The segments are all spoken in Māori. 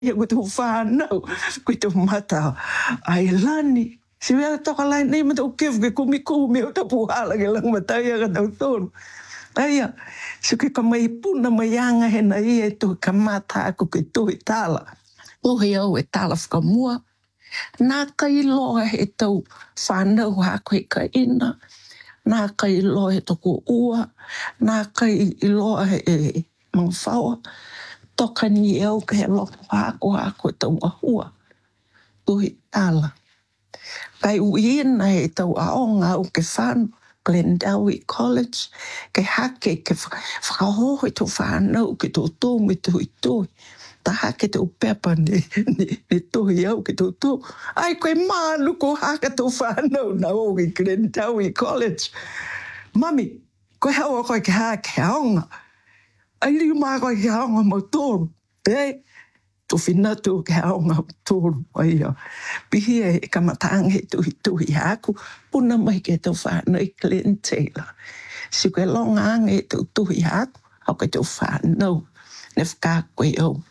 ia ko tu whanau, ko tu mata ai lani. Si wea toka lai nei mata o kefu ke kumi o tapu hala ke lang matai aga tau tonu. Aia, si ke ka mai puna mai anga he na ia e tuhi ka mata ako ke tuhi tala. Tuhi au e tala whakamua. Nā kai loa he tau whanau hako he ka ina. Nā kai loa he toko ua. Nā kai loa he mga whaua. Toka ni au ke he loko hako e tau mahua. Tuhi tala. Kai uina he tau aonga au ke whanu. Glendowie College. Ke hake ke whakahoho e tau whanau ke tau tōmi tuhi tuhi. Ta hake tau pepa ni tuhi au ke tau tuhi. Ai koe mānu ko haka tau whanau na o ki Glendowie College. Mami, koe hawa koe ke hake aonga. Ai liu maa koe ke aonga mau tōru. Tu whinatu ke aonga tōru. Pihi e kamatanga he tuhi haku. Puna mai ke tau whanau i Glen Taylor. Si koe longa anga e tau tuhi haku. Hau ke tau whanau. Ne whakakoe au.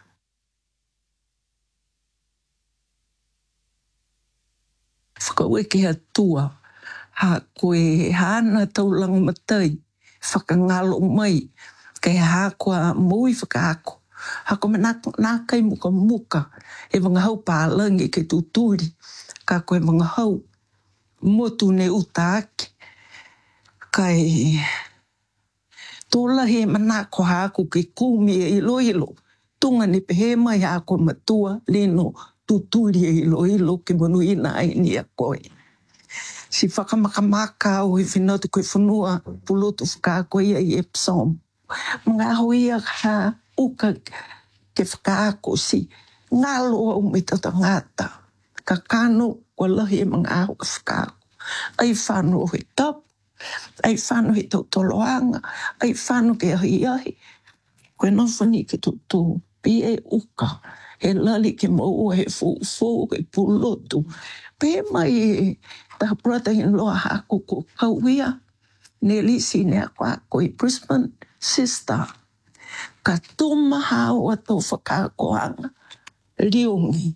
Whakaue ke atua. Ha koe hana tau lang matai. Whakangalo mai. Ke hakoa mui whakaako. Hako me nā kai muka. E mga hau pālangi ke tūturi. Ka koe mga hau motu ne utaaki. Kai tōla he manako hako ke kūmi e ilo. Tunga ni pehe mai hako matua lino tūturi e ilo ke monu ina ai ni a koe. Si whakamakamaka o he whinatu koe whanua pulotu whakaako ia i Epsom. Mga hoia ka uka ke whakaako si ngalo au me tata ngata. Ka kano kua lahi e mga aho ka whakaako. Ai whanu he tapu. Ai whanu he tau toloanga. Ai whanu ke ahi. Koe nofani ke tutu. Pi e uka. He lali ke maua he fuu ke pulotu. Pe mai e taha brother-in-law hako ko kauia. Ne lisi ne ako i Brisbane sister. Ka tuma hao ato whakakoanga. Liungi.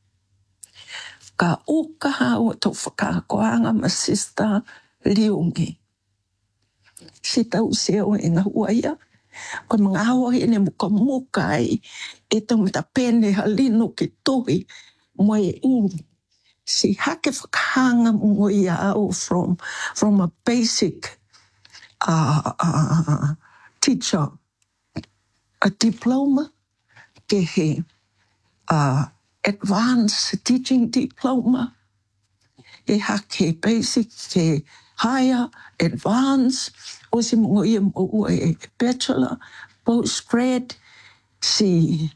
Ka uka hao ato whakakoanga ma sister Liungi. Si tau seo e ngā huaia. Ko mga awa ene muka ai. E tau mita pene halino ke tohi. Moe uri. Si hake whakahanga mo ia au from a basic teacher. A diploma ke he advanced teaching diploma. E hake basic ke higher, advanced. O si mo ia mo e bachelor, postgrad. Si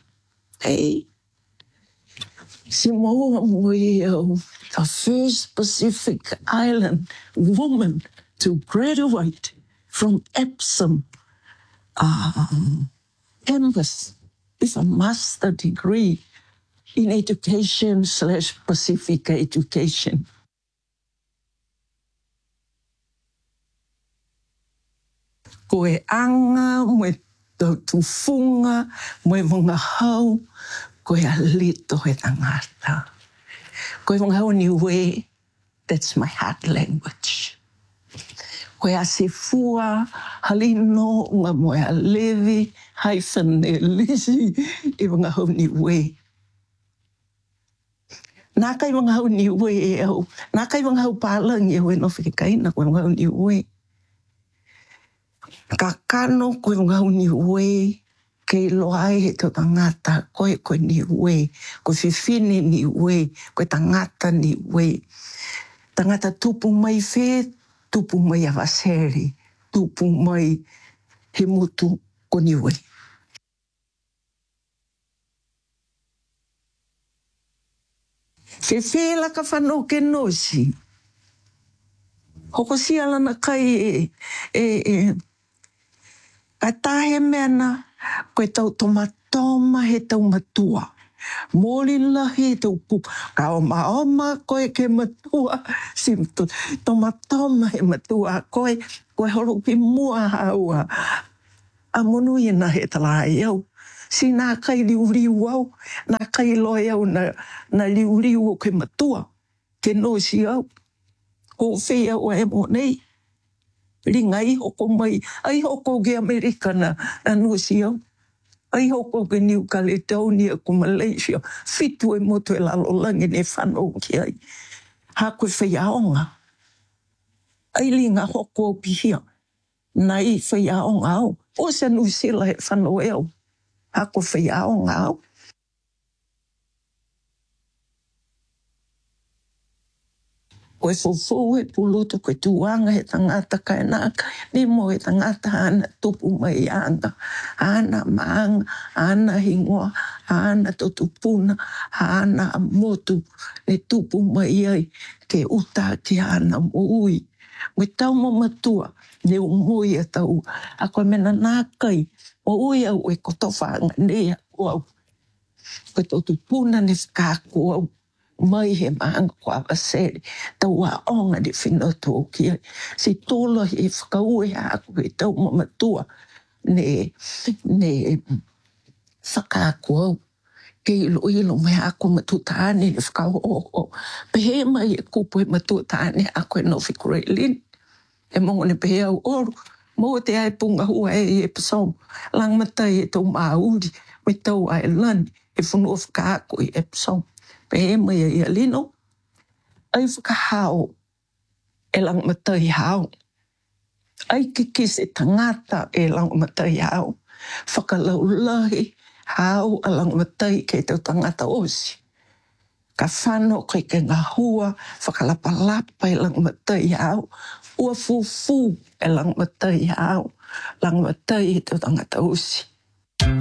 mo ia the first Pacific Island woman to graduate from Epsom campus with a master degree in education / Pacific education. Koe anga, moe tau tufunga, moe mga hau, koe alito he tangata. Koe mga hau niue, that's my heart language. Koe asefua, halino, nga moe alevi, hyphen e lisi, i mga hau niue. Nā kai mga hau niue e au, nā kai mga hau pālang e au e no whikaina, koe mga hau niue. Ka kano koe mga hau niue, kei loai he tau tangata, koe niue, koe whiwhine niue, koe tangata niue. Tangata tupu mai whē, tupu mai awaseri, tupu mai he mutu ko niue. Whewhela ka whanau ke nosi. Hoko sialana kai ka tahe mena, koe tau tomatoma he tau matua. Mōli lahi he tau pupu. Ka oma koe ke matua. Si tomatoma he matua. Koe horopi mua haua. A monu ina he talai au. Si nā kai liu au, nā kai loe au na liu o ke matua, ke nosi au. Ko whea o e mo nei. Ringa i hoko mai, ai hoko ke Amerika na nosi au. Ai hoko ke New Caledonia ko Malaysia, fitu e moto e lalo langi ne whanau ki ai. Ha koe whaiaonga. Ai linga hoko o pihia. Nai whaiaonga au. O se New Zealand e whanau e au. Ha koe whaiaonga au. Koe fofu e pulutu koe tuanga he tangata kai naka. Ni mo he tangata ana tupu mai anga. Ana maanga, ana hingoa, ana totupuna, ana motu. Ne tupu mai ai ke uta ki ana moui. Me tau mo matua, ne umui e tau. A koe mena nā kai, moui au e kotowhanga nea au. Koe totupuna ne whakako au. Mai he maanga ko awasere, tau a onga ni whinoto o kia. Si tōla he whakaue hako he tau mamatua ne whakako au. Ke ilo me hako matutaane ni whakahoho. Pehe mai e kupu he matutaane hako e nofi kurelin. E mongo ne pehe au oru. Mo te ai punga hua e pasom. Lang matai e tau mauri. Me tau ai lani. E whunua whakako e pasom. Pehe mai e alino. Ai whakahao e lang matai hao. Ai kikise tangata e lang matai hao. Whakalaulahi hao a lang matai ke tau tangata osi. Ka whano koe ke ngā hua, whakalapalapa e lang matai hao. Ua fufu e lang matai hao. Lang matai e tau tangata osi.